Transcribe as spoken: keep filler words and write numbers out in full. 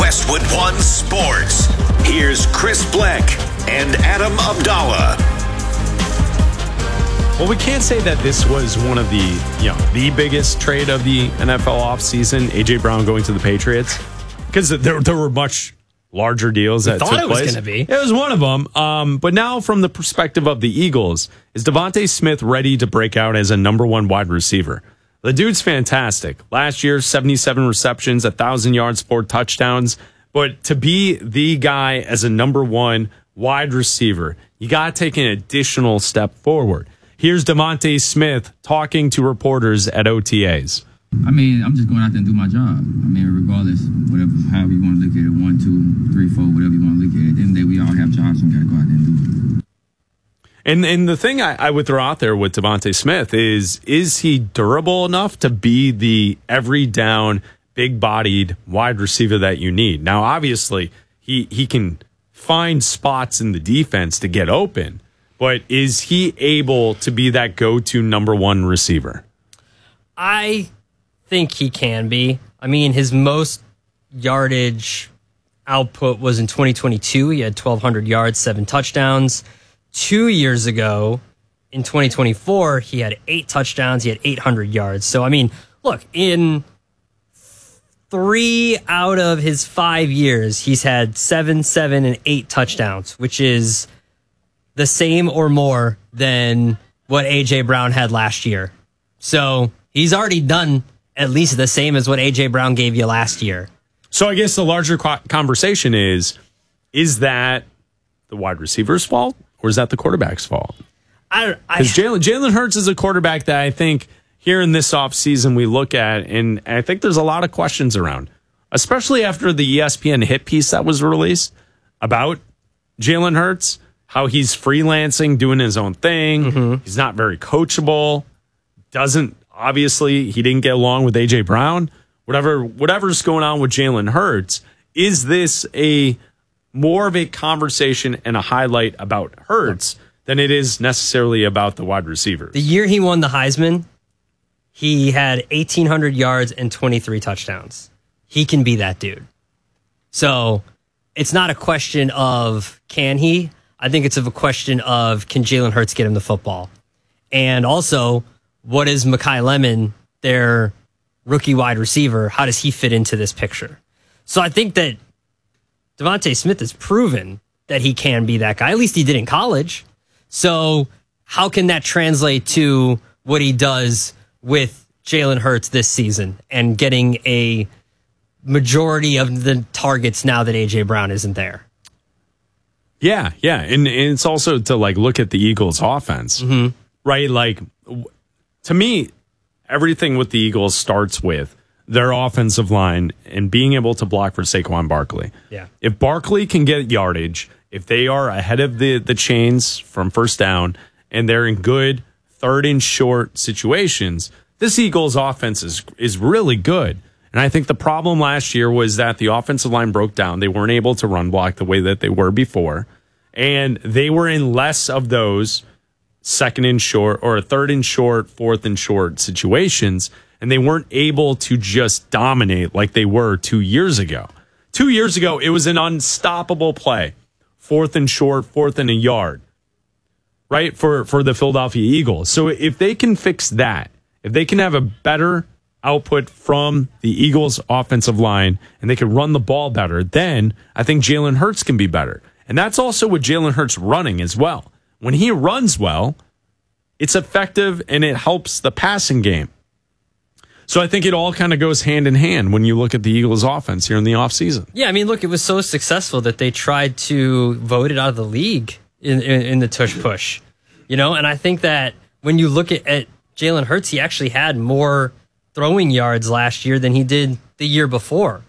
Westwood One Sports. Here's Chris Bleck and Adam Abdallah. Well, we can't say that this was one of the, you know, the biggest trade of the N F L offseason, A J Brown going to the Patriots, because there, there were much larger deals that thought took it was place. going to be. It was one of them. Um, but now, from the perspective of the Eagles, is Devontae Smith ready to break out as a number one wide receiver? The dude's fantastic. Last year, seventy-seven receptions, one thousand yards, four touchdowns. But to be the guy as a number one wide receiver, you got to take an additional step forward. Here's Devontae Smith talking to reporters at O T As. I mean, I'm just going out there and do my job. I mean, regardless, whatever, however you want to look at it, one, two, three, four, whatever you want to look at it. At the end of the day, we all have jobs, so we got to go out there and do it. And and the thing I, I would throw out there with Devontae Smith is, is he durable enough to be the every down, big-bodied wide receiver that you need? Now, obviously, he, he can find spots in the defense to get open, but is he able to be that go-to number one receiver? I think he can be. I mean, his most yardage output was in twenty twenty-two. He had twelve hundred yards, seven touchdowns. Two years ago, in twenty twenty-four, he had eight touchdowns. He had eight hundred yards. So, I mean, look, in three out of his five years, he's had seven, seven, and eight touchdowns, which is the same or more than what A J Brown had last year. So he's already done at least the same as what A J Brown gave you last year. So I guess the larger conversation is, is that the wide receiver's fault or is that the quarterback's fault? I Because Jalen Jalen Hurts is a quarterback that I think here in this offseason we look at, and I think there's a lot of questions around, especially after the E S P N hit piece that was released about Jalen Hurts, how he's freelancing, doing his own thing. Mm-hmm. He's not very coachable. Doesn't, obviously, he didn't get along with A J Brown. Whatever, whatever's going on with Jalen Hurts, is this a more of a conversation and a highlight about Hurts than it is necessarily about the wide receiver? The year he won the Heisman, he had eighteen hundred yards and twenty-three touchdowns. He can be that dude. So it's not a question of can he. I think it's of a question of can Jalen Hurts get him the football? And also, what is Mekhi Lemon, their rookie wide receiver? How does he fit into this picture? So I think that Devontae Smith has proven that he can be that guy. At least he did in college. So how can that translate to what he does with Jalen Hurts this season and getting a majority of the targets now that A J Brown isn't there? Yeah, yeah. And, and it's also to like look at the Eagles offense, mm-hmm. right? Like, to me, everything with the Eagles starts with their offensive line and being able to block for Saquon Barkley. Yeah. If Barkley can get yardage, if they are ahead of the, the chains from first down and they're in good third and short situations, this Eagles offense is, is really good. And I think the problem last year was that the offensive line broke down. They weren't able to run block the way that they were before. And they were in less of those second and short or third and short, fourth and short situations. And they weren't able to just dominate like they were two years ago. Two years ago, it was an unstoppable play. Fourth and short, fourth and a yard, right, for, for the Philadelphia Eagles. So if they can fix that, if they can have a better output from the Eagles offensive line and they can run the ball better, then I think Jalen Hurts can be better. And that's also with Jalen Hurts running as well. When he runs well, it's effective and it helps the passing game. So I think it all kind of goes hand in hand when you look at the Eagles offense here in the offseason. Yeah, I mean, look, it was so successful that they tried to vote it out of the league in, in, in the tush push. You know, and I think that when you look at, at Jalen Hurts, he actually had more throwing yards last year than he did the year before.